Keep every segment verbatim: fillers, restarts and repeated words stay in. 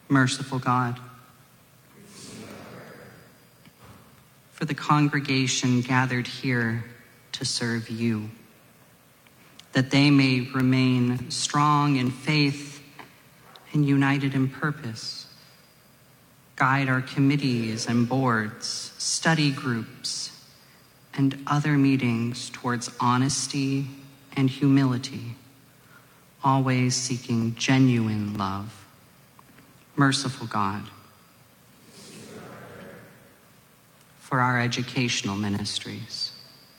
Merciful God, for the congregation gathered here to serve you, that they may remain strong in faith and united in purpose. Guide our committees and boards, study groups, and other meetings towards honesty and humility, always seeking genuine love. Merciful God, for our educational ministries,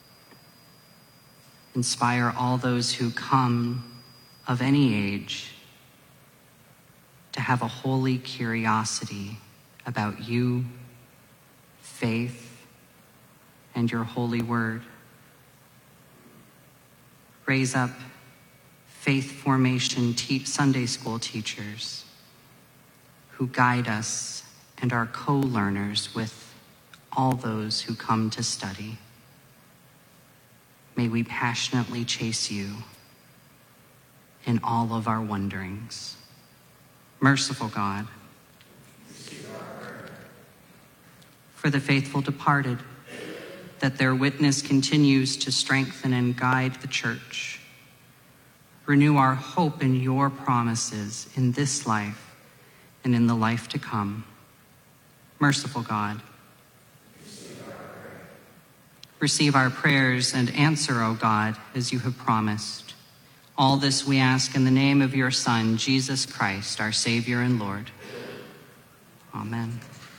inspire all those who come of any age to have a holy curiosity about you, faith, and your holy word. Raise up faith formation te- Sunday school teachers who guide us and are co-learners with all those who come to study. May we passionately chase you in all of our wanderings. Merciful God, for the faithful departed, that their witness continues to strengthen and guide the church. Renew our hope in your promises in this life and in the life to come. Merciful God, receive our prayers and answer, O God, as you have promised. All this we ask in the name of your Son, Jesus Christ, our Savior and Lord. Amen.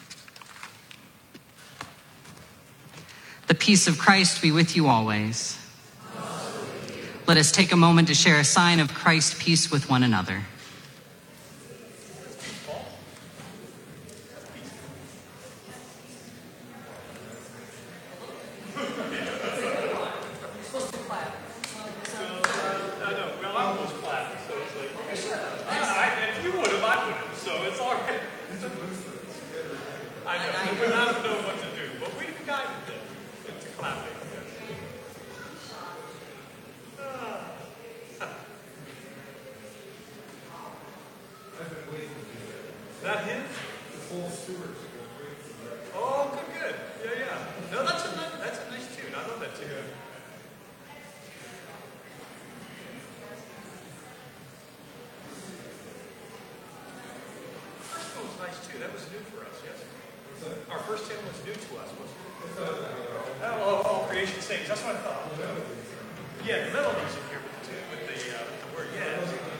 The peace of Christ be with you always. Let us take a moment to share a sign of Christ's peace with one another.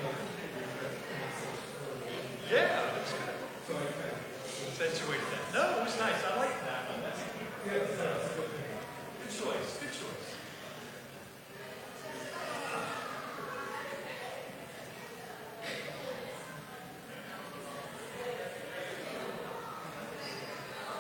No,